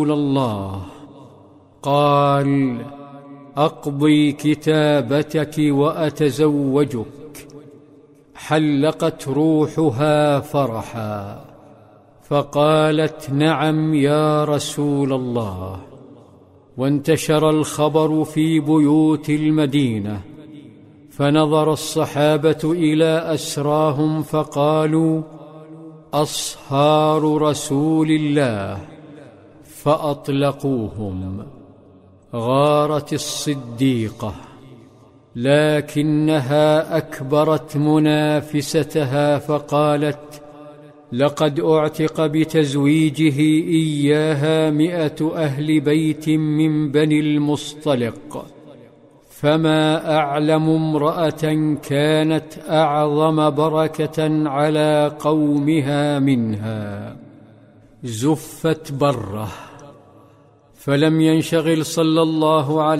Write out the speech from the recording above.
الله. قال: أقضي كتابتك وأتزوجك. حلقت روحها فرحا، فقالت: نعم يا رسول الله. وانتشر الخبر في بيوت المدينة، فنظر الصحابة إلى أسراهم فقالوا: أصهار رسول الله، فأطلقوهم. غارت الصديقة، لكنها أكبرت منافستها فقالت: لقد أعتق بتزويجه إياها 100 أهل بيت من بني المصطلق، فما أعلم امرأة كانت أعظم بركة على قومها منها. زفت بره، فلم ينشغل صلى الله عليه